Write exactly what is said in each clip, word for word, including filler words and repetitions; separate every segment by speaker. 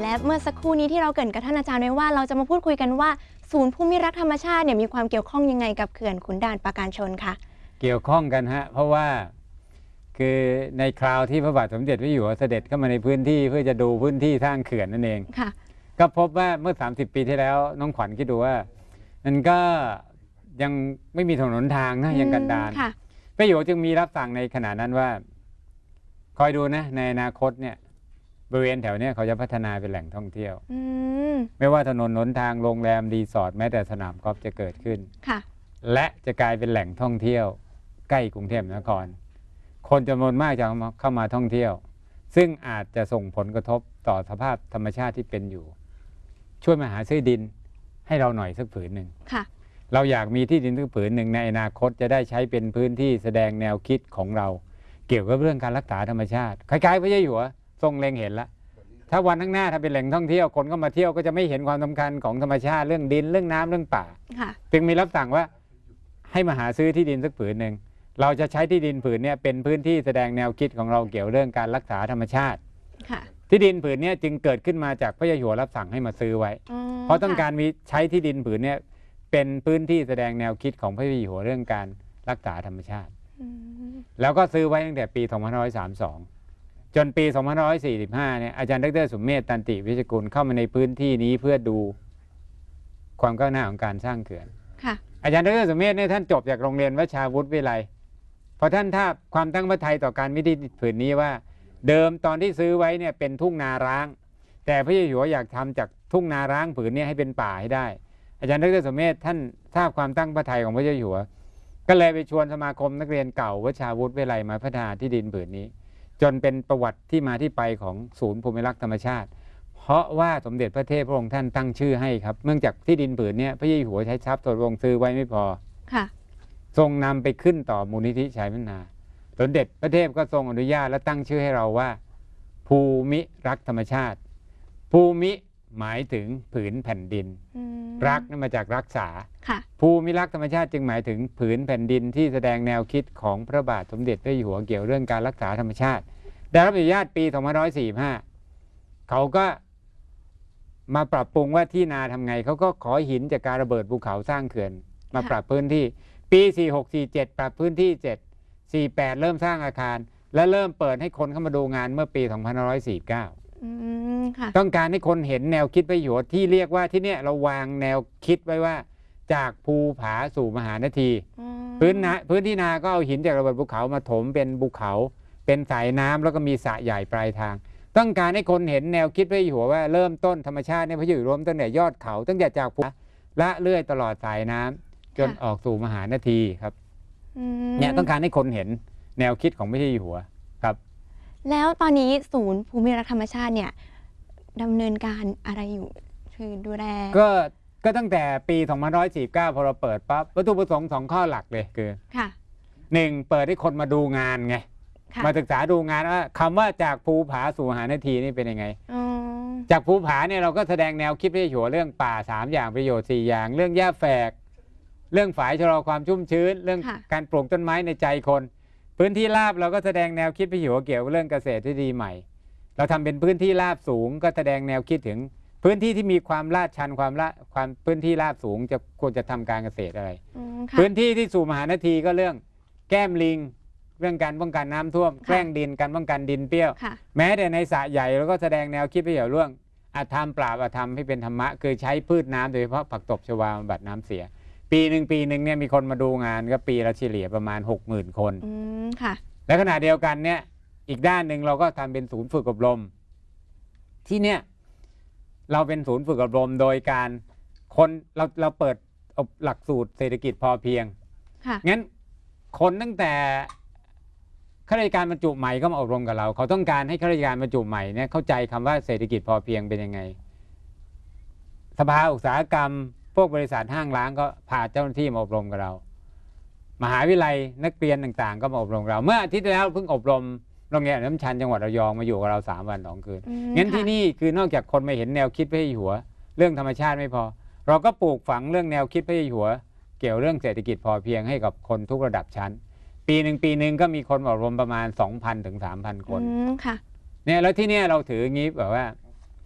Speaker 1: และเมื่อสักครู่นี้ที่เราเกริ่นกับท่านอาจารย์ไว้ว่าเราจะมาพูดคุยกันว่าศูนย์ภูมิรักธรรมชาติเนี่ยมีความเกี่ยวข้องยังไงกับเขื่อนขุนด่านปราการชนคะ
Speaker 2: เกี่ยวข้องกันฮะเพราะว่าคือในคราวที่พระบาทสมเด็จพระอยู่หัวเสด็จเข้ามาในพื้นที่เพื่อจะดูพื้นที่สร้างเขื่อนนั่นเอง
Speaker 1: ค่ะ
Speaker 2: ก็พบว่าเมื่อสามสิบปีที่แล้วน้องขวัญคิดดูว่ามันก็ยังไม่มีถนนทางนะยังกันดารพระอยู่หัวจึงมีรับสั่งในขณะนั้นว่าคอยดูนะในอนาคตเนี่ยบริเวณแถวนี้เขาจะพัฒนาเป็นแหล่งท่องเที่ยวไม่ว่าถนนหนทางโรงแรมรีสอร์ทแม้แต่สนามกอล์ฟจะเกิดขึ้นและจะกลายเป็นแหล่งท่องเที่ยวใกล้กรุงเทพมหานครคนจำนวนมากจะเข้ามาท่องเที่ยวซึ่งอาจจะส่งผลกระทบต่อสภาพธรรมชาติที่เป็นอยู่ช่วยมาหาซื้อดินให้เราหน่อยสักผืนหนึ่งเราอยากมีที่ดินสักผืนหนึ่งในอนาคตจะได้ใช้เป็นพื้นที่แสดงแนวคิดของเราเกี่ยวกับเรื่องการรักษาธรรมชาติคล้ายๆพระเจ้าอยู่หัวทรงเล็งเห็นแล้วถ้าวันข้างหน้าถ้าเป็นแหล่งท่องเที่ยวคนก็มาเที่ยวก็จะไม่เห็นความสำคัญของธรรมชาติเรื่องดินเรื่องน้ำเรื่องป่าจึงมีรับสั่งว่าให้มาหาซื้อที่ดินสักผืนหนึ่งเราจะใช้ที่ดินผืนนี้เป็นพื้นที่แสดงแนวคิดของเราเกี่ยวเรื่องการรักษาธรรมชาติที่ดินผืนนี้จึงเกิดขึ้นมาจากพระเจ้าอยู่หัวรับสั่งให้มาซื้อไว้เพราะต้องการมีใช้ที่ดินผืนนี้เป็นพื้นที่แสดงแนวคิดของพระเจ้าอยู่หัวเรื่องการรักษาธรรมชาติแล้วก็ซื้อไว้ตั้งแต่ปีสองพันห้าร้อยสามสิบสองจนปีสองพันห้าร้อยสี่สิบห้าเนี่ยอาจารย์ดร.สุมเมธ ตันติวิชกุลเข้ามาในพื้นที่นี้เพื่อดูความก้าวหน้าของการสร้างเขื่อนอาจารย์ดร.สุมเมธเนี่ยท่านจบจากโรงเรียนวชาวุฒิวิไลพอท่านทราบความตั้งพระทัยต่อการวิธีผืนนี้ว่าเดิมตอนที่ซื้อไว้เนี่ยเป็นทุ่งนาร้างแต่พระเจ้าอยู่หัวอยากทำจากทุ่งนาร้างผืนนี้ให้เป็นป่าให้ได้อาจารย์ดร.สุมเมธท่านทราบความตั้งพระทัยของพระเจ้าอยู่หัวก็เลยไปชวนสมาคมนักเรียนเก่าวชาวุฒิวิไลมาพัฒนาที่ดินผืนนี้จนเป็นประวัติที่มาที่ไปของศูนย์ภูมิรักษ์ธรรมชาติเพราะว่าสมเด็จพระเทพพระองค์ท่านตั้งชื่อให้ครับเนื่องจากที่ดินผืนนี้พระเจ้าอยู่หัวใช้ทรัพย์ส่วนรวงซื้อไว้ไม่พอค่ะทรงนำไปขึ้นต่อมูลนิธิชัยพัฒนาสมเด็จพระเทพก็ทรงอนุญาตและตั้งชื่อให้เราว่าภูมิรักธรรมชาติภูมิหมายถึงผืนแผ่นดินรักนั่นมาจากรักษาภูมิรักธรรมชาติจึงหมายถึงผืนแผ่นดินที่แสดงแนวคิดของพระบาทสมเด็จพระเจ้าอยู่หัวเกี่ยวเรื่องการรักษาธรรมชาติได้รับอนุญาตปีสองพันห้าร้อยสี่สิบห้าเขาก็มาปรับปรุงว่าที่นาทำไงเขาก็ขอหินจากการระเบิดภูเขาสร้างเขื่อนมาปรับพื้นที่ปีสี่หก สี่เจ็ดปรับพื้นที่เจ็ด สี่แปดเริ่มสร้างอาคารและเริ่มเปิดให้คนเข้ามาดูงานเมื่อปีสองพันห้าร้อยสี่สิบเก้าต้องการให้คนเห็นแนวคิดประโยชน์ที่เรียกว่าที่เนี้ยเราวางแนวคิดไว้ว่าจากภูผาสู่มหานาทีพื้นนาพื้นที่นาก็เอาหินจากระเบิดภูเขามาถมเป็นภูเขาเป็นสายน้ำแล้วก็มีสระใหญ่ปลายทางต้องการให้คนเห็นแนวคิดพระเจ้าอยู่หัวว่าเริ่มต้นธรรมชาติเนี่ยพระเจ้าอยู่หัวตั้งแต่ยอดเขาตั้งแต่จากภูละเลื่อยตลอดสายน้ำจนออกสู่มหานาทีครับเนี่ยต้องการให้คนเห็นแนวคิดของพระเจ้าอยู่หัวครับ
Speaker 1: แล้วตอนนี้ศูนย์ภูมิรักษ์ธรรมชาติเนี่ยดำเนินการอะไรอยู่คือดูแล
Speaker 2: ก็ก็ตั้งแต่ปีสองพันห้าร้อยสี่สิบเก้าพอเราเปิดปั๊บวัตถุประสงค์สองข้อหลักเลยคือหนึ่งเปิดให้คนมาดูงานไงมาศึกษาดูงานว่าคำว่าจากภูผาสู่มหานาทีนี่เป็นยังไงจากภูผาเนี่ยเราก็แสดงแนวคิดพระเจ้าอยู่หัวเรื่องป่าสามอย่างประโยชน์สี่อย่างเรื่องหญ้าแฝกเรื่องฝายชะลอความชุ่มชื้นเรื่องการปลูกต้นไม้ในใจคนพื้นที่ราบเราก็แสดงแนวคิดพระเจ้าอยู่หัวเกี่ยวกับเรื่องเกษตรที่ดีใหม่เราทำเป็นพื้นที่ราบสูงก็แสดงแนวคิดถึงพื้นที่ที่มีความลาดชันความละความพื้นที่ราบสูงจะควรจะทำการเกษตรอะไรพื้นที่ที่สู่มหานาทีก็เรื่องแก้มลิงเรื่องการป้องกันน้ำท่วมแกล้งดินการป้องกันดินเปรี้ยวแม้แต่ในสระใหญ่เราก็แสดงแนวคิดพระเจ้าเรื่องอาธรรมปราบอาธรรมให้เป็นธรรมะคือใช้พืชน้ำโดยเฉพาะผักตบชวาบำบัดน้ำเสียปีหนึ่งปีหนึ่งเนี่ยมีคนมาดูงานก็ปีละเฉลี่ยประมาณหกหมื่นคนและขณะเดียวกันเนี่ยอีกด้านหนึ่งเราก็ทำเป็นศูนย์ฝึกอบรมที่เนี่ยเราเป็นศูนย์ฝึกอบรมโดยการคนเราเราเปิดหลักสูตรเศรษฐกิจพอเพียงงั้นคนตั้งแต่ข้าราชการบรรจุใหม่ก็มาอบรมกับเราเขาต้องการให้ข้าราชการบรรจุใหม่เนี่ยเข้าใจคำว่าเศรษฐกิจพอเพียงเป็นยังไงสภาอุตสาหกรรมพวกบริษัทห้างร้านก็พาเจ้าหน้าที่มาอบรมกับเรามหาวิทยาลัยนักเรียนต่างๆก็มาอบรมเราเมื่ออาทิตย์ที่แล้วเพิ่งอบรมโรงเรียนน้ำชันจังหวัดระยองมาอยู่กับเราสามวันสองคืนงั้นที่นี่คือนอกจากคนมาเห็นแนวคิดพระเจ้าอยู่หัวเรื่องธรรมชาติไม่พอเราก็ปลูกฝังเรื่องแนวคิดพระเจ้าอยู่หัวเกี่ยวเรื่องเศรษฐกิจพอเพียงให้กับคนทุกระดับชั้นปีหนึ่งปีหนึ่งก็มีคนอบรมประมาณ สองพัน ถึง สามพัน คนเนี่ยแล้วที่นี่เราถืองี้แบบว่า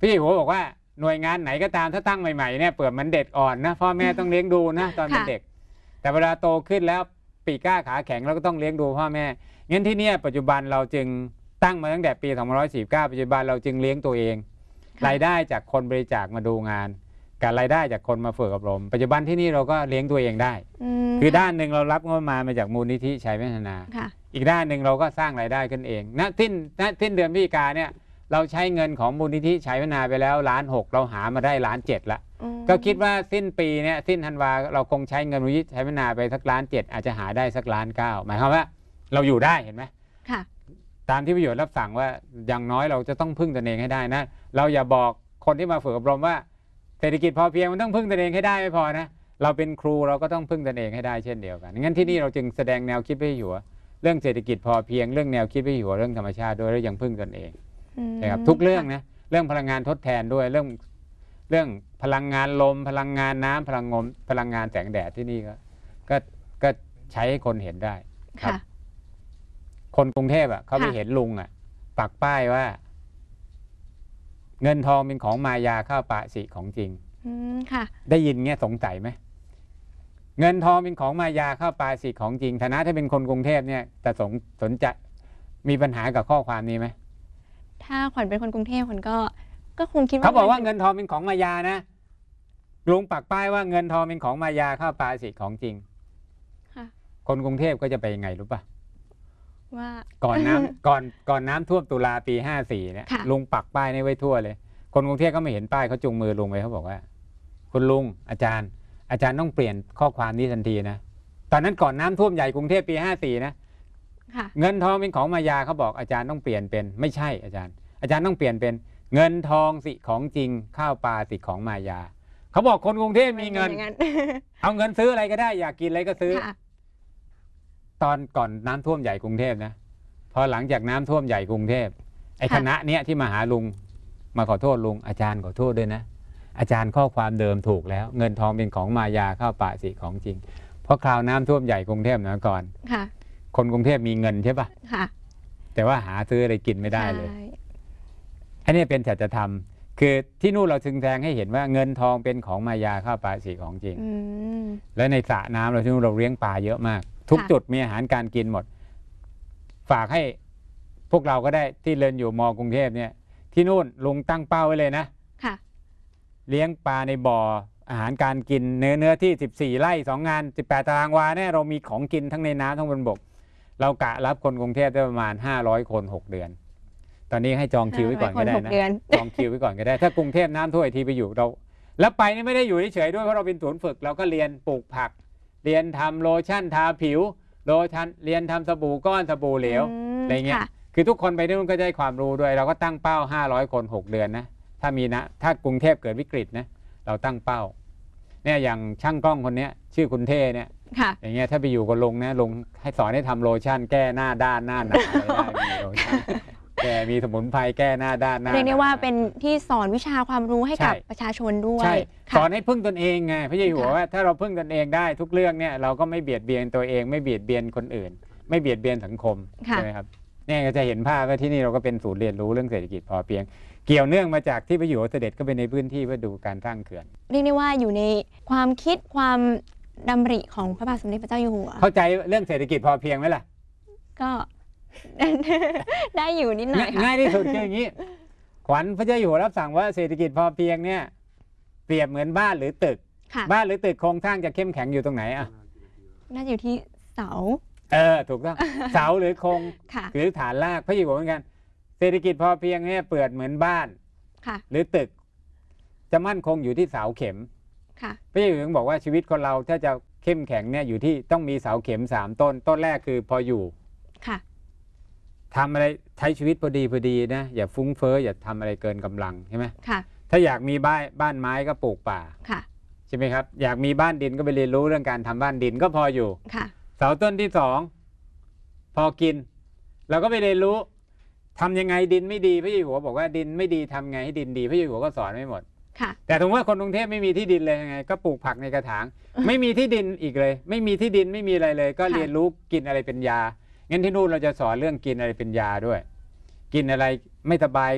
Speaker 2: พี่หัวบอกว่าหน่วยงานไหนก็ตามถ้าตั้งใหม่ๆเนี่ยเปิดมันเด็กอ่อนนะพ่อแม่ต้องเลี้ยงดูนะตอนเป็นเด็กแต่เวลาโตขึ้นแล้วปีกกล้าขาแข็งเราก็ต้องเลี้ยงดูพ่อแม่งั้นที่นี่ปัจจุบันเราจึงตั้งมาตั้งแต่ปีสองพันห้าร้อยสี่สิบเก้าปัจจุบันเราจึงเลี้ยงตัวเองรายได้จากคนบริจาคมาดูงานกับรายได้จากคนมาฝึกอบรมปัจจุบันที่นี่เราก็เลี้ยงตัวเองได้คือด้านหนึ่งเรารับงบประมาณมาจากมูลนิธิชัยพัฒนาอีกด้านหนึ่งเราก็สร้างรายได้กันเองณสิ้นณสิ้นเดือนพฤศจิกาเนี่ยเราใช้เงินของมูลนิธิชัยพัฒนาไปแล้วล้านหกเราหามาได้ล้านเจ็ดละก็คิดว่าสิ้นปีเนี่ยสิ้นธันวาเราคงใช้เงินมูลนิธิชัยพัฒนาไปสักล้านเจ็ดอาจจะหาได้สักล้านเก้าหมายความว่าเราอยู่ได้เห็นไหมค่ะตามที่ประโยชน์รับสั่งว่าอย่างน้อยเราจะต้องพึ่งตนเองให้ได้นะเราอย่าบอกคนที่มาฝึกอบรมว่าเศรษฐกิจพอเพียงมันต้องพึ่งตนเองให้ได้ไม่พอนะเราเป็นครูเราก็ต้องพึ่งตนเองให้ได้เช่นเดียวกันงั้นที่นี่เราจึงแสดงแนวคิดไปอยู่เรื่องเศรษฐกิจพอเพียงเรื่องแนวคิดไปอยู่เรื่องธรรมชาติด้วยแล้วยังพึ่งตนเองนะครับทุกเรื่องนะเรื่องพลังงานทดแทนด้วยเรื่องเรื่องพลังงานลมพลังงานน้ำพลังงมพลังงานแสงแดดที่นี่ก็ก็ก็ใช้ให้คนเห็นได้ครับคนกรุงเทพอ่ะเขาไปเห็นลุงอ่ะปักป้ายว่าเงินทองเป็นของมายาข้าวปลาสิของจริงค่ะได้ยินเงี้ยสงสัยไหมเงินทองเป็นของมายาข้าวปลาสิของจริงฐานะถ้าเป็นคนกรุงเทพเนี่ยแต่สนสนจะมีปัญหากับข้อความนี้ไหม
Speaker 1: ถ้าขวัญเป็นคนกรุงเทพขวัญก็ก็คงคิดว่า
Speaker 2: เขาบอกว่าเงินทองเป็นของมายานะลุงปักป้ายว่าเงินทองเป็นของมายาข้าวปลาสิของจริงค่ะคนกรุงเทพก็จะไปยังไงรู้ป่ะว่าก่อนน้ำก่อนก่อนน้ำท่วมตุลาปีห้าสี่เนี่ยลุงปักป้ายนี่ไว้ทั่วเลยคนกรุงเทพก็ไม่เห็นป้ายเขาจูงมือลุงไปเขาบอกว่าคุณลุงอาจารย์อาจารย์ต้องเปลี่ยนข้อความนี้ทันทีนะตอนนั้นก่อนน้ำท่วมใหญ่กรุงเทพปีห้าสี่นะเงินทองเป็นของมายาเขาบอกอาจารย์ต้องเปลี่ยนเป็นไม่ใช่อาจารย์อาจารย์ต้องเปลี่ยนเป็นเงินทองสิของจริงข้าวปลาสิของมายาเขาบอกคนกรุงเทพมีเงินเอาเงินซื้ออะไรก็ได้อยากกินอะไรก็ซื้อตอนก่อนน้ำท่วมใหญ่กรุงเทพนะพอหลังจากน้ำท่วมใหญ่กรุงเทพไอ้คณะเนี้ยที่มาหาลุงมาขอโทษลุงอาจารย์ขอโทษด้วยนะอาจารย์ข้อความเดิมถูกแล้วเงินทองเป็นของมายาข้าวปลาสิของจริงเพราะคราวน้ำท่วมใหญ่กรุงเทพนะก่อนคนกรุงเทพมีเงินใช่ปะแต่ว่าหาซื้ออะไรกินไม่ได้เลยอันนี้เป็นสัจธรรมคือที่นู่นเราถึงแสดงให้เห็นว่าเงินทองเป็นของมายาข้าวปลาสิของจริงและในสระน้ำเราที่นู่นเราเลี้ยงปลาเยอะมากทุกจุดมีอาหารการกินหมดฝากให้พวกเราก็ได้ที่เรียนอยู่มกรุงเทพเนี่ยที่นู่นลุงตั้งเป้าไว้เลยนะเลี้ยงปลาในบ่ออาหารการกินเนื้อเนื้อที่สิบสี่ไร่สองงานสิบแปดตารางวาเนี่ยเรามีของกินทั้งในน้ำทั้งบนบกเรากะรับคนกรุงเทพได้ประมาณห้าร้อยคนหกเดือนตอนนี้ให้จองคิวไว้ก่อนก็ได้นะจองคิวไว้ก่อนก็ได้ถ้ากรุงเทพน้ำท่วมทีไปอยู่เราแล้วไปนี่ไม่ได้อยู่เฉยๆด้วยเพราะเราเป็นศูนย์ฝึกเราก็เรียนปลูกผักเรียนทำโลชั่นทาผิวโลชั่นเรียนทำสบู่ก้อนสบู่เหลวอะไรเงี้ยคือทุกคนไปที่นู่นก็ได้ความรู้ด้วยเราก็ตั้งเป้าห้าร้อยคนหกเดือนนะถ้ามีนะถ้ากรุงเทพเกิดวิกฤตนะเราตั้งเป้าเนี่ยอย่างช่างกล้องคนนี้ชื่อคุณเท่เนี่ยอย่างเงี้ยถ้าไปอยู่กับลุงนะลุงให้สอนให้ทำโลชั่นแก้หน้าด้านหน้าหนาอะไรได้มีโลชั่นแก้มีสมุนไพรแก้หน้าด้านหน้า
Speaker 1: เรียกได้ว่าเป็นที่สอนวิชาความรู้ให้กับประชาชนด้วย
Speaker 2: สอนให้พึ่งตนเองไงพระเจ้าอยู่หัวว่าถ้าเราพึ่งตนเองได้ทุกเรื่องเนี่ยเราก็ไม่เบียดเบียนตัวเองไม่เบียดเบียนคนอื่นไม่เบียดเบียนสังคมใช่ไหมครับเนี่ยก็จะเห็นภาพว่าที่นี่เราก็เป็นศูนย์เรียนรู้เรื่องเศรษฐกิจพอเพียงเกี่ยวเนื่องมาจากที่พระอยู่หัวเสด็จก็เป็นในพื้นที่เพื่อดูการสร้างเขื่อน
Speaker 1: เรียกได้ว่าอยู่ในความคิดความดำริของพระบาทสมเด็จพระเจ้าอยู่หัว
Speaker 2: เข้าใจเรื่องเศรษฐกิจพอเพียงไหมล่ะ
Speaker 1: ก็ ได้อยู่นิดหน่อย
Speaker 2: ง่ายที่สุดคืออย่างนี้ขวัญพระเจ้าอยู่หัวรับสั่งว่าเศรษฐกิจพอเพียงเนี่ยเปรียบเหมือนบ้านหรือตึกบ้านหรือตึกโครงสร้างจะเข้มแข็งอยู่ตรงไหนอ่ะ
Speaker 1: น่าอยู่ที่เสา
Speaker 2: เออถูกต้องเสาหรือโครงหรือฐานรากพระเจ้าอยู่หัวเหมือนกันเศรษฐกิจพอเพียงเนี่ยเปรียบเหมือนบ้านหรือตึกจะมั่นคงอยู่ที่เสาเข็มพระเจ้าอยู่หัวบอกว่าชีวิตคนเราถ้าจะเข้มแข็งเนี่ยอยู่ที่ต้องมีเสาเข็มสามต้นต้นแรกคือพออยู่ทำอะไรใช้ชีวิตพอดีพอดีนะอย่าฟุ้งเฟ้ออย่าทำอะไรเกินกำลังใช่ไหมถ้าอยากมีบ้านบ้านไม้ก็ปลูกป่าใช่ไหมครับอยากมีบ้านดินก็ไปเรียนรู้เรื่องการทำบ้านดินก็พออยู่เสาต้นที่สองพอกินเราก็ไปเรียนรู้ทำยังไงดินไม่ดีพระเจ้าอยู่หัวบอกว่าดินไม่ดีทำไงให้ดินดีพระเจ้าอยู่หัวก็สอนไม่หมดแต่ถึงว่าคนกรุงเทพไม่มีที่ดินเลยยังไงก็ปลูกผักในกระถางไม่มีที่ดินอีกเลยไม่มีที่ดินไม่มีอะไรเลยก็เรียนรู้กินอะไรเป็นยางั้นที่นู่นเราจะสอนเรื่องกินอะไรเป็นยาด้วยกินอะไรไม่สบาย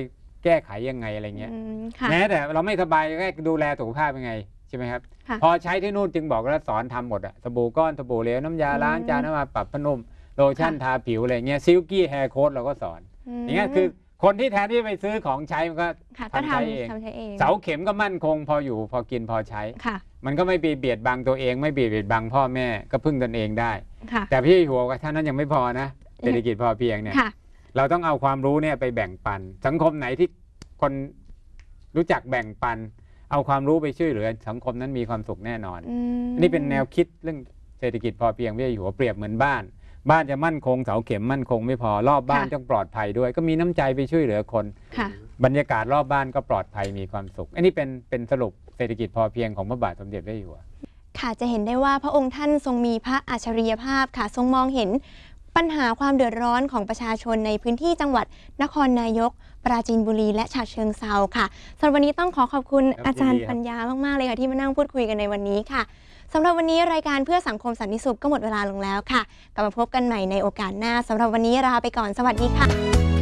Speaker 2: แก้ไขยังไงอะไรเงี้ยแม้แต่เราไม่สบายแค่ดูแลสุขภาพยังไงใช่ไหมครับพอใช้ที่นู่นจึงบอกว่าสอนทำหมดอะสบู่ก้อนสบู่เหลวน้ำยาล้างจานน้ำมาปรับผ้านุ่มโลชั่นทาผิวอะไรเงี้ยซิลกี้แฮร์โค้ดเราก็สอนอย่างเงี้ยคือคนที่แทนที่ไปซื้อของใช้มันก็ทำใช้เองเสาเข็มก็มั่นคงพออยู่พอกินพอใช้มันก็ไม่เบียดบังตัวเองไม่เบียดบังพ่อแม่ก็พึ่งตนเองได้แต่พี่หัวกับท่านนั้นยังไม่พอนะเศรษฐกิจพอเพียงเนี่ยเราต้องเอาความรู้เนี่ยไปแบ่งปันสังคมไหนที่คนรู้จักแบ่งปันเอาความรู้ไปช่วยเหลือสังคมนั้นมีความสุขแน่นอนอันนี้เป็นแนวคิดเรื่องเศรษฐกิจพอเพียงพี่หัวเปรียบเหมือนบ้านบ้านจะมั่นคงเสาเข็มมั่นคงไม่พอรอบบ้านต้องปลอดภัยด้วยก็มีน้ำใจไปช่วยเหลือคนบรรยากาศรอบบ้านก็ปลอดภัยมีความสุขอันนี้เป็นเป็นสรุปเศรษฐกิจพอเพียงของพระบาทสมเด็จพระเจ้าอยู่หัว
Speaker 1: ค่ะจะเห็นได้ว่าพระองค์ท่านทรงมีพระอัจฉริยภาพค่ะทรงมองเห็นปัญหาความเดือดร้อนของประชาชนในพื้นที่จังหวัดนครนายกปราจีนบุรีและฉะเชิงเทราค่ะสำหรับวันนี้ต้องขอขอบคุณอาจารย์ปัญญามากๆเลยค่ะที่มานั่งพูดคุยกันในวันนี้ค่ะสำหรับวันนี้รายการเพื่อสังคมสันติสุขก็หมดเวลาลงแล้วค่ะกลับมาพบกันใหม่ในโอกาสหน้าสำหรับวันนี้ลาไปก่อนสวัสดีค่ะ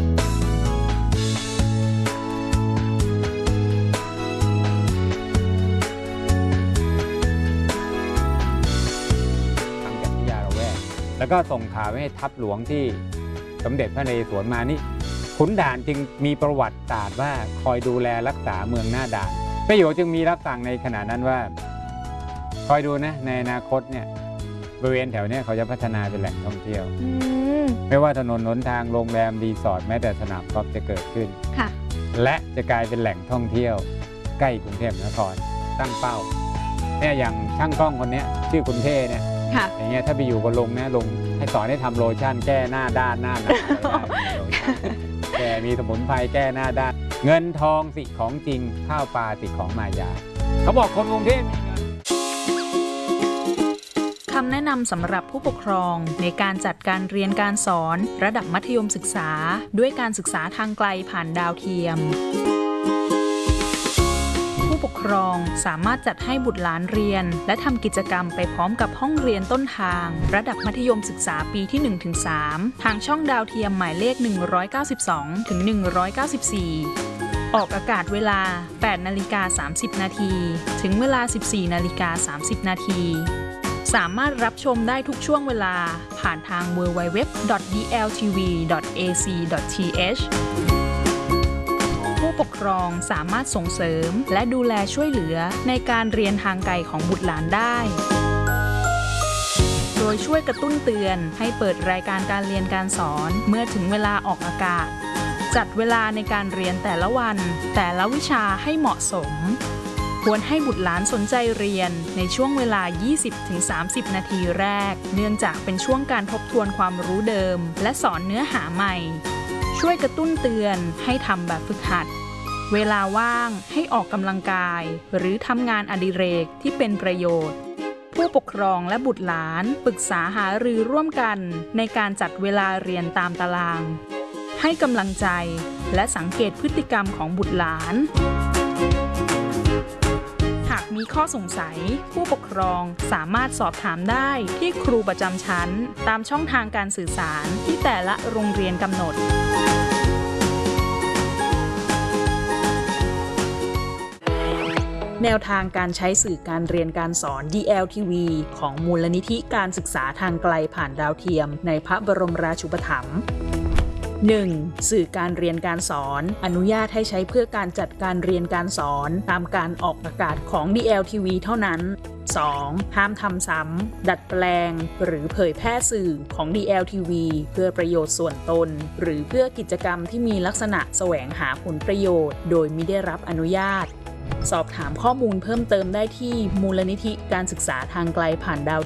Speaker 2: แล้วก็ส่งข่าวให้ทัพหลวงที่สมเด็จพระนเรศวรมานี่ขุนด่านจึงมีประวัติศาสตร์ว่าคอยดูแลรักษาเมืองหน้าด่านพระโยจึงมีรับสั่งในขณะนั้นว่าคอยดูนะในอนาคตเนี่ยบริเวณแถวนี้เขาจะพัฒนาเป็นแหล่งท่องเที่ยวไม่ว่าถนนหนทางโรงแรมรีสอร์ทแม้แต่สนามกอล์ฟจะเกิดขึ้นและจะกลายเป็นแหล่งท่องเที่ยวใกล้กรุงเทพมหานครตั้งเป้าเนี่ยอย่างช่างกล้องคนนี้ชื่อคุณเท่เนี่ยอย่างเงี้ยถ้าไปอยู่กับลุงนะลุงให้สอนให้ทำโลชั่นแก้หน้าด้านหน้าหนักแกมีสมุนไพรแก้หน้าด้านเงินทองสิของจริงข้าวปลาสิของมายาเขาบอกคนกรุงเทพมีเงิน
Speaker 3: คำแนะนำสำหรับผู้ปกครองในการจัดการเรียนการสอนระดับมัธยมศึกษาด้วยการศึกษาทางไกลผ่านดาวเทียมผู้ปกครองสามารถจัดให้บุตรหลานเรียนและทำกิจกรรมไปพร้อมกับห้องเรียนต้นทางระดับมัธยมศึกษาปีที่ หนึ่งถึงสาม ทางช่องดาวเทียมหมายเลข หนึ่งร้อยเก้าสิบสองถึงหนึ่งร้อยเก้าสิบสี่ ออกอากาศเวลา แปดนาฬิกาสามสิบนาทีถึงเวลา สิบสี่นาฬิกาสามสิบนาทีสามารถรับชมได้ทุกช่วงเวลาผ่านทาง ดับเบิลยู ดับเบิลยู ดับเบิลยู ดอท ดี แอล ที วี ดอท เอ ซี ดอท ที เอชผู้ปกครองสามารถส่งเสริมและดูแลช่วยเหลือในการเรียนทางไกลของบุตรหลานได้โดยช่วยกระตุ้นเตือนให้เปิดรายการการเรียนการสอนเมื่อถึงเวลาออกอากาศจัดเวลาในการเรียนแต่ละวันแต่ละวิชาให้เหมาะสมควรให้บุตรหลานสนใจเรียนในช่วงเวลา ยี่สิบถึงสามสิบ นาทีแรกเนื่องจากเป็นช่วงการทบทวนความรู้เดิมและสอนเนื้อหาใหม่ช่วยกระตุ้นเตือนให้ทำแบบฝึกหัดเวลาว่างให้ออกกำลังกายหรือทำงานอดิเรกที่เป็นประโยชน์ผู้ปกครองและบุตรหลานปรึกษาหารือร่วมกันในการจัดเวลาเรียนตามตารางให้กำลังใจและสังเกตพฤติกรรมของบุตรหลานหากมีข้อสงสัยผู้ปกครองสามารถสอบถามได้ที่ครูประจำชั้นตามช่องทางการสื่อสารที่แต่ละโรงเรียนกำหนดแนวทางการใช้สื่อการเรียนการสอน ดี แอล ที วี ของมูลนิธิการศึกษาทางไกลผ่านดาวเทียมในพระบรมราชูปถัมภ์ หนึ่ง. สื่อการเรียนการสอนอนุญาตให้ใช้เพื่อการจัดการเรียนการสอนตามการออกอากาศของ ดี แอล ที วี เท่านั้น สอง. ห้ามทำซ้ำดัดแปลงหรือเผยแพร่สื่อของ ดี แอล ที วี เพื่อประโยชน์ส่วนตนหรือเพื่อกิจกรรมที่มีลักษณะแสวงหาผลประโยชน์โดยมิได้รับอนุญาตสอบถามข้อมูลเพิ่มเติมได้ที่มูลนิธิการศึกษาทางไกลผ่านดาว